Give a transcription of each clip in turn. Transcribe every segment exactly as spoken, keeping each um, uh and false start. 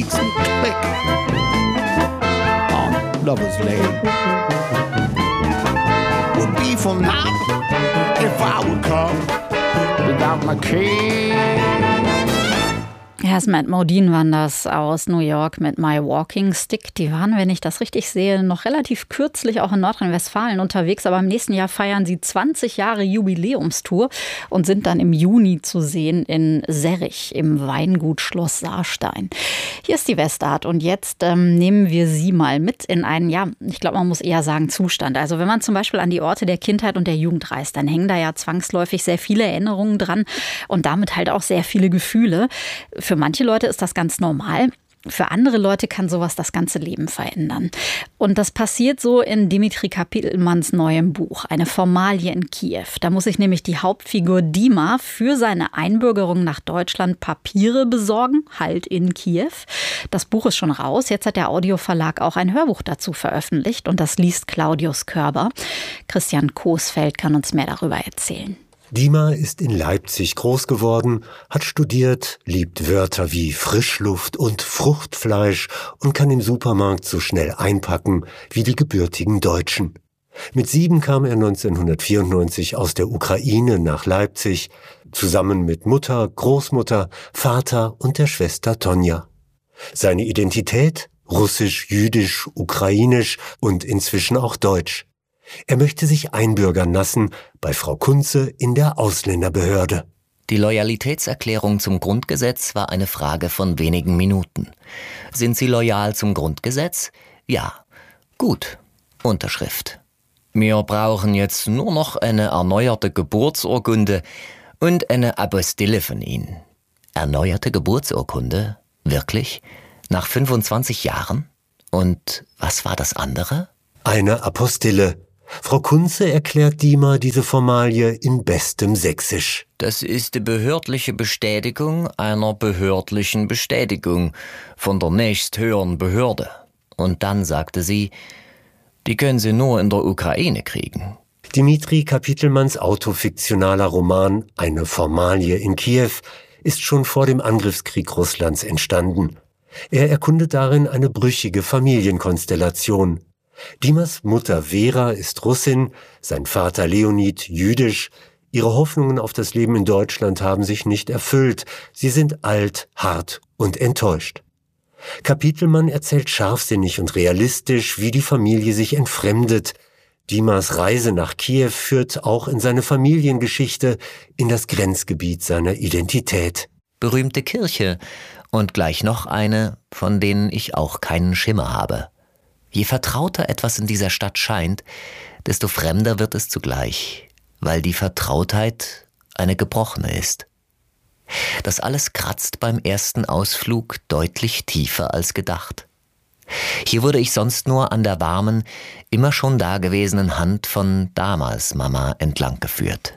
tweaks and click on Lover's Lane. Would be for now if I would come without my cane. Ja, Matt Modine waren das aus New York mit My Walking Stick. Die waren, wenn ich das richtig sehe, noch relativ kürzlich auch in Nordrhein-Westfalen unterwegs. Aber im nächsten Jahr feiern sie zwanzig Jahre Jubiläumstour und sind dann im Juni zu sehen in Serrich im Weingut Schloss Saarstein. Hier ist die Westart und jetzt ähm, nehmen wir Sie mal mit in einen, ja, ich glaube, man muss eher sagen Zustand. Also wenn man zum Beispiel an die Orte der Kindheit und der Jugend reist, dann hängen da ja zwangsläufig sehr viele Erinnerungen dran und damit halt auch sehr viele Gefühle. Für manche Leute ist das ganz normal. Für andere Leute kann sowas das ganze Leben verändern. Und das passiert so in Dimitri Kapitelmanns neuem Buch, Eine Formalie in Kiew. Da muss sich nämlich die Hauptfigur Dima für seine Einbürgerung nach Deutschland Papiere besorgen, halt in Kiew. Das Buch ist schon raus. Jetzt hat der Audioverlag auch ein Hörbuch dazu veröffentlicht und das liest Claudius Körber. Christian Coesfeld kann uns mehr darüber erzählen. Dima ist in Leipzig groß geworden, hat studiert, liebt Wörter wie Frischluft und Fruchtfleisch und kann im Supermarkt so schnell einpacken wie die gebürtigen Deutschen. Mit sieben kam er neunzehnhundertvierundneunzig aus der Ukraine nach Leipzig, zusammen mit Mutter, Großmutter, Vater und der Schwester Tonja. Seine Identität? Russisch, Jüdisch, Ukrainisch und inzwischen auch Deutsch. Er möchte sich einbürgern lassen bei Frau Kunze in der Ausländerbehörde. Die Loyalitätserklärung zum Grundgesetz war eine Frage von wenigen Minuten. Sind Sie loyal zum Grundgesetz? Ja. Gut. Unterschrift. Wir brauchen jetzt nur noch eine erneuerte Geburtsurkunde und eine Apostille von Ihnen. Erneuerte Geburtsurkunde? Wirklich? Nach fünfundzwanzig Jahren? Und was war das andere? Eine Apostille. Frau Kunze erklärt Dima diese Formalie in bestem Sächsisch. Das ist die behördliche Bestätigung einer behördlichen Bestätigung von der nächsthöheren Behörde. Und dann sagte sie, die können Sie nur in der Ukraine kriegen. Dimitri Kapitelmanns autofiktionaler Roman Eine Formalie in Kiew ist schon vor dem Angriffskrieg Russlands entstanden. Er erkundet darin eine brüchige Familienkonstellation. Dimas Mutter Vera ist Russin, sein Vater Leonid jüdisch. Ihre Hoffnungen auf das Leben in Deutschland haben sich nicht erfüllt. Sie sind alt, hart und enttäuscht. Kapitelmann erzählt scharfsinnig und realistisch, wie die Familie sich entfremdet. Dimas Reise nach Kiew führt auch in seine Familiengeschichte, in das Grenzgebiet seiner Identität. Berühmte Kirche und gleich noch eine, von denen ich auch keinen Schimmer habe. Je vertrauter etwas in dieser Stadt scheint, desto fremder wird es zugleich, weil die Vertrautheit eine gebrochene ist. Das alles kratzt beim ersten Ausflug deutlich tiefer als gedacht. Hier wurde ich sonst nur an der warmen, immer schon dagewesenen Hand von damals Mama entlang geführt.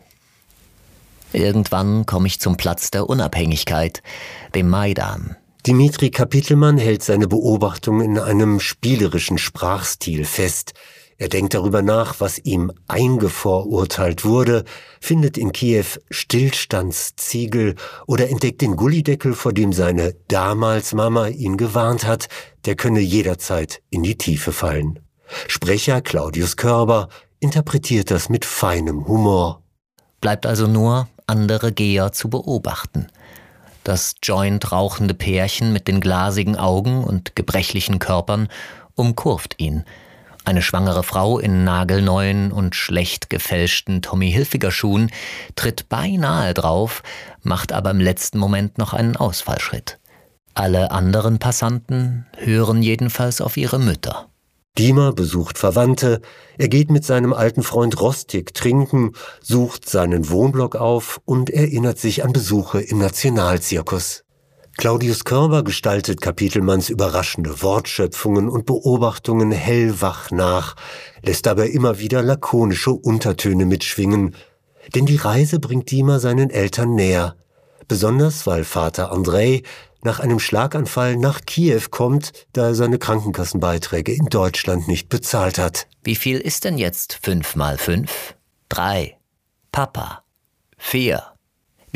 Irgendwann komme ich zum Platz der Unabhängigkeit, dem Maidan. Dimitri Kapitelmann hält seine Beobachtung in einem spielerischen Sprachstil fest. Er denkt darüber nach, was ihm eingevorurteilt wurde, findet in Kiew Stillstandsziegel oder entdeckt den Gullideckel, vor dem seine damals Mama ihn gewarnt hat, der könne jederzeit in die Tiefe fallen. Sprecher Claudius Körber interpretiert das mit feinem Humor. Bleibt also nur, andere Geher zu beobachten. Das Joint rauchende Pärchen mit den glasigen Augen und gebrechlichen Körpern umkurvt ihn. Eine schwangere Frau in nagelneuen und schlecht gefälschten Tommy Hilfiger Schuhen tritt beinahe drauf, macht aber im letzten Moment noch einen Ausfallschritt. Alle anderen Passanten hören jedenfalls auf ihre Mütter. Dima besucht Verwandte, er geht mit seinem alten Freund Rostig trinken, sucht seinen Wohnblock auf und erinnert sich an Besuche im Nationalzirkus. Claudius Körber gestaltet Kapitelmanns überraschende Wortschöpfungen und Beobachtungen hellwach nach, lässt dabei immer wieder lakonische Untertöne mitschwingen. Denn die Reise bringt Dima seinen Eltern näher, besonders weil Vater Andrei nach einem Schlaganfall nach Kiew kommt, da er seine Krankenkassenbeiträge in Deutschland nicht bezahlt hat. Wie viel ist denn jetzt fünf mal fünf? Drei. Papa. Vier.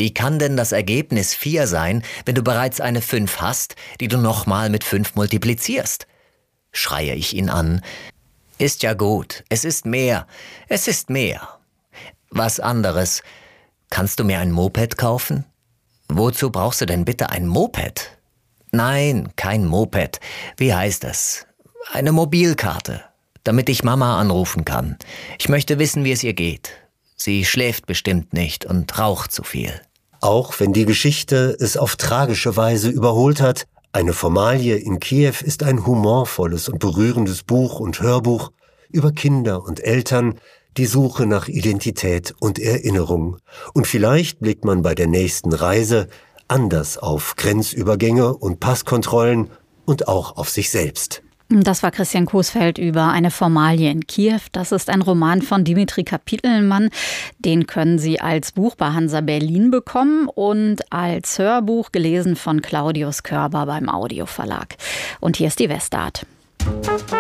Wie kann denn das Ergebnis vier sein, wenn du bereits eine fünf hast, die du nochmal mit fünf multiplizierst? Schreie ich ihn an. Ist ja gut, es ist mehr, es ist mehr. Was anderes. Kannst du mir ein Moped kaufen? Wozu brauchst du denn bitte ein Moped? Nein, kein Moped. Wie heißt das? Eine Mobilkarte, damit ich Mama anrufen kann. Ich möchte wissen, wie es ihr geht. Sie schläft bestimmt nicht und raucht zu viel. Auch wenn die Geschichte es auf tragische Weise überholt hat, Eine Formalie in Kiew ist ein humorvolles und berührendes Buch und Hörbuch über Kinder und Eltern, die Suche nach Identität und Erinnerung. Und vielleicht blickt man bei der nächsten Reise anders auf Grenzübergänge und Passkontrollen und auch auf sich selbst. Das war Christian Coesfeld über Eine Formalie in Kiew. Das ist ein Roman von Dimitri Kapitelmann. Den können Sie als Buch bei Hansa Berlin bekommen und als Hörbuch gelesen von Claudius Körber beim Audioverlag. Und hier ist die Westart.